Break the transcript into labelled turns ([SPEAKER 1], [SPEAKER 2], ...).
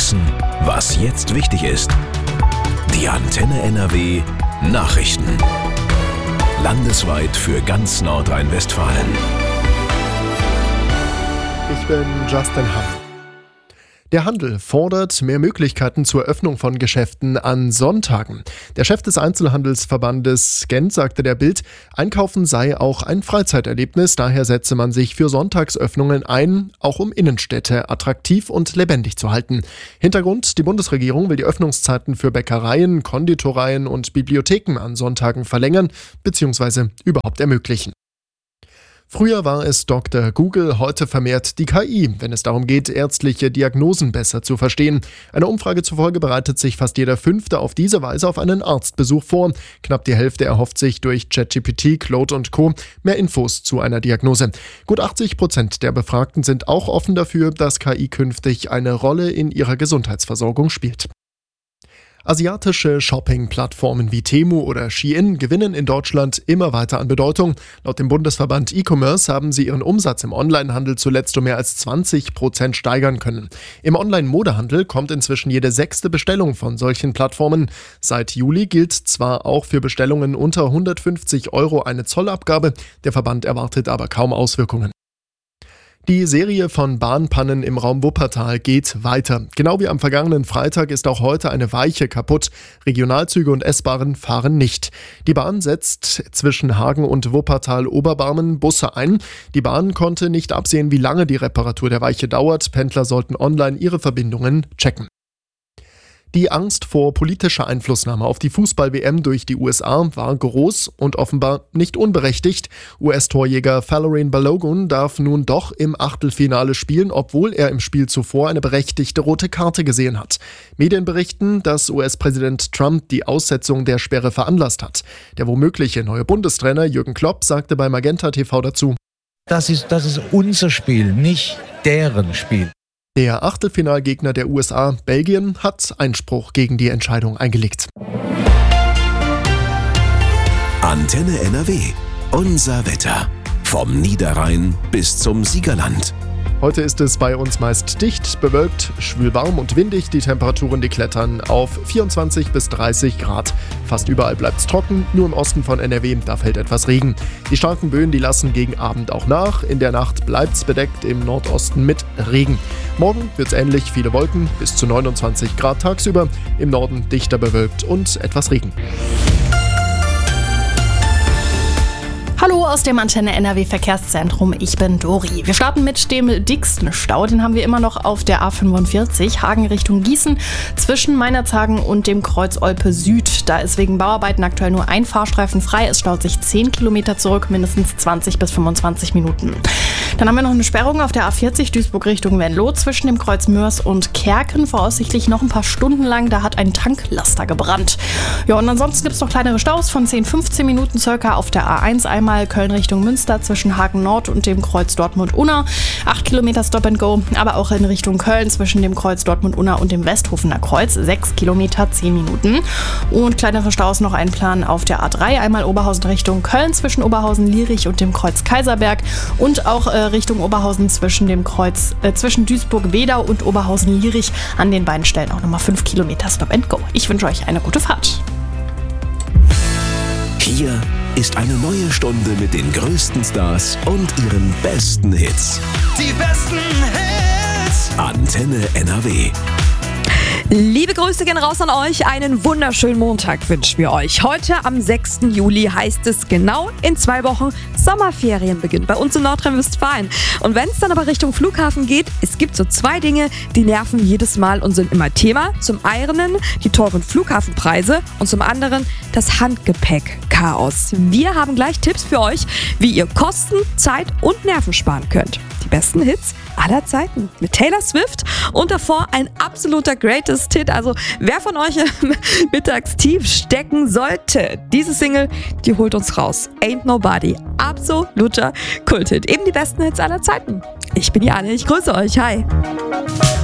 [SPEAKER 1] wissen, was jetzt wichtig ist. Die Antenne NRW Nachrichten. Landesweit für ganz Nordrhein-Westfalen.
[SPEAKER 2] Ich bin Justin Hamm. Der Handel fordert mehr Möglichkeiten zur Öffnung von Geschäften an Sonntagen. Der Chef des Einzelhandelsverbandes Gent sagte der Bild, Einkaufen sei auch ein Freizeiterlebnis, daher setze man sich für Sonntagsöffnungen ein, auch um Innenstädte attraktiv und lebendig zu halten. Hintergrund, die Bundesregierung will die Öffnungszeiten für Bäckereien, Konditoreien und Bibliotheken an Sonntagen verlängern bzw. überhaupt ermöglichen. Früher war es Dr. Google, heute vermehrt die KI, wenn es darum geht, ärztliche Diagnosen besser zu verstehen. Einer Umfrage zufolge bereitet sich fast jeder Fünfte auf diese Weise auf einen Arztbesuch vor. Knapp die Hälfte erhofft sich durch ChatGPT, Claude und Co. mehr Infos zu einer Diagnose. Gut 80% der Befragten sind auch offen dafür, dass KI künftig eine Rolle in ihrer Gesundheitsversorgung spielt. Asiatische Shopping-Plattformen wie Temu oder Shein gewinnen in Deutschland immer weiter an Bedeutung. Laut dem Bundesverband E-Commerce haben sie ihren Umsatz im Onlinehandel zuletzt um mehr als 20% steigern können. Im Online-Modehandel kommt inzwischen jede 6. Bestellung von solchen Plattformen. Seit Juli gilt zwar auch für Bestellungen unter 150 € eine Zollabgabe, der Verband erwartet aber kaum Auswirkungen. Die Serie von Bahnpannen im Raum Wuppertal geht weiter. Genau wie am vergangenen Freitag ist auch heute eine Weiche kaputt. Regionalzüge und S-Bahnen fahren nicht. Die Bahn setzt zwischen Hagen und Wuppertal-Oberbarmen Busse ein. Die Bahn konnte nicht absehen, wie lange die Reparatur der Weiche dauert. Pendler sollten online ihre Verbindungen checken. Die Angst vor politischer Einflussnahme auf die Fußball-WM durch die USA war groß und offenbar nicht unberechtigt. US-Torjäger Folarin Balogun darf nun doch im Achtelfinale spielen, obwohl er im Spiel zuvor eine berechtigte rote Karte gesehen hat. Medien berichten, dass US-Präsident Trump die Aussetzung der Sperre veranlasst hat. Der womögliche neue Bundestrainer Jürgen Klopp sagte bei Magenta TV dazu:
[SPEAKER 3] Das ist unser Spiel, nicht deren Spiel.
[SPEAKER 2] Der Achtelfinalgegner der USA, Belgien, hat Einspruch gegen die Entscheidung eingelegt.
[SPEAKER 1] Antenne NRW. Unser Wetter. Vom Niederrhein bis zum Siegerland.
[SPEAKER 2] Heute ist es bei uns meist dicht, bewölkt, schwül warm und windig. Die Temperaturen, die klettern auf 24 bis 30 Grad. Fast überall bleibt es trocken, nur im Osten von NRW, da fällt etwas Regen. Die starken Böen, die lassen gegen Abend auch nach. In der Nacht bleibt es bedeckt, im Nordosten mit Regen. Morgen wird es ähnlich, viele Wolken, bis zu 29 Grad tagsüber. Im Norden dichter bewölkt und etwas Regen.
[SPEAKER 4] Hallo aus dem Antenne NRW Verkehrszentrum, ich bin Dori. Wir starten mit dem dicksten Stau, den haben wir immer noch auf der A45, Hagen Richtung Gießen, zwischen Meinerzhagen und dem Kreuz Olpe Süd. Da ist wegen Bauarbeiten aktuell nur ein Fahrstreifen frei, es staut sich 10 Kilometer zurück, mindestens 20 bis 25 Minuten. Dann haben wir noch eine Sperrung auf der A40 Duisburg Richtung Venlo zwischen dem Kreuz Mörs und Kerken, voraussichtlich noch ein paar Stunden lang, da hat ein Tanklaster gebrannt. Ja, und ansonsten gibt es noch kleinere Staus von 10-15 Minuten circa auf der A1 einmal Köln Richtung Münster zwischen Hagen Nord und dem Kreuz Dortmund-Unna. 8 Kilometer Stop and Go, aber auch in Richtung Köln zwischen dem Kreuz Dortmund-Unna und dem Westhofener Kreuz. 6 Kilometer, 10 Minuten. Und kleinere Staus noch einplanen auf der A3. Einmal Oberhausen Richtung Köln zwischen Oberhausen-Lierich und dem Kreuz Kaiserberg. Und auch Richtung Oberhausen zwischen dem Kreuz, zwischen Duisburg-Wedau und Oberhausen-Lierich. An den beiden Stellen auch nochmal 5 Kilometer Stop and Go. Ich wünsche euch eine gute Fahrt.
[SPEAKER 1] Hier ist eine neue Stunde mit den größten Stars und ihren besten Hits.
[SPEAKER 5] Die besten Hits.
[SPEAKER 1] Antenne NRW.
[SPEAKER 6] Liebe Grüße gehen raus an euch. Einen wunderschönen Montag wünschen wir euch. Heute am 6. Juli heißt es genau in 2 Wochen Sommerferienbeginn bei uns in Nordrhein-Westfalen. Und wenn es dann aber Richtung Flughafen geht, es gibt so 2 Dinge, die nerven jedes Mal und sind immer Thema. Zum einen die teuren Flughafenpreise und zum anderen das Handgepäck-Chaos. Wir haben gleich Tipps für euch, wie ihr Kosten, Zeit und Nerven sparen könnt. Die besten Hits aller Zeiten mit Taylor Swift und davor ein absoluter Greatest Hit. Also wer von euch im Mittagstief stecken sollte, diese Single, die holt uns raus. Ain't Nobody. Absoluter Kulthit. Eben die besten Hits aller Zeiten. Ich bin Jane, ich grüße euch. Hi.